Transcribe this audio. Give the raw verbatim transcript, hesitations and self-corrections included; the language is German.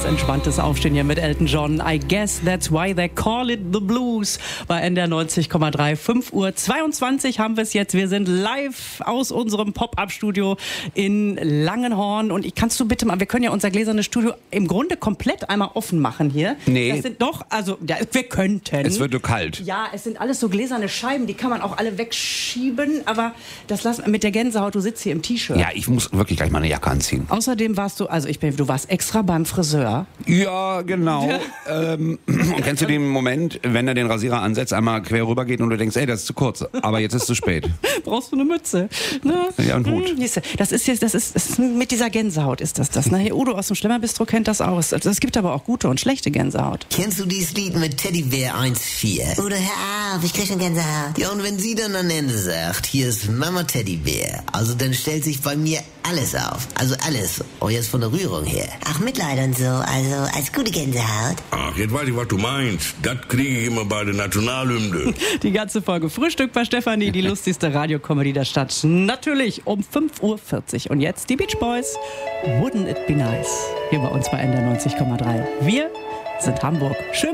entspanntes Aufstehen hier mit Elton John. I guess that's why they call it the blues. Bei N D R neunzig Komma drei, fünf Uhr zweiundzwanzig haben wir es jetzt. Wir sind live aus unserem Pop-Up-Studio in Langenhorn. Und ich, kannst du bitte mal, wir können ja unser gläsernes Studio im Grunde komplett einmal offen machen hier. Nee. Das sind doch, also ja, wir könnten. Es wird nur kalt. Ja, es sind alles so gläserne Scheiben, die kann man auch alle wegschieben. Aber das lassen wir mit der Gänsehaut, du sitzt hier im T-Shirt. Ja, ich muss wirklich gleich mal eine Jacke anziehen. Außerdem warst du, also ich bin, du warst extra beim Friseur. Ja, genau. ähm, und kennst du den Moment, wenn er den Rasierer ansetzt, einmal quer rüber geht und du denkst, ey, das ist zu kurz, aber jetzt ist es zu spät. Brauchst du eine Mütze? Ne? Ja, einen Hut. Hm, das ist jetzt, das ist, das ist mit dieser Gänsehaut ist das das. Ne? Hier, Udo aus dem Schlemmerbistro kennt das auch. Also, es gibt aber auch gute und schlechte Gänsehaut. Kennst du dieses Lied mit Teddybär eins vier? Oder hör auf, ich krieg schon Gänsehaut. Ja, und wenn sie dann am Ende sagt, hier ist Mama Teddybär, also dann stellt sich bei mir alles auf. Also alles. Und jetzt von der Rührung her. Ach, Mitleid und so, also als gute Gänsehaut. Ach, jetzt weiß ich, was du meinst. Das kriege ich immer bei der Nationalhymne. Die ganze Folge Frühstück bei Stefanie, die lustigste Radiokomödie der Stadt. Natürlich um fünf Uhr vierzig. Und jetzt die Beach Boys. Wouldn't it be nice? Hier bei uns bei N D R neunzig Komma drei. Wir sind Hamburg. Schön.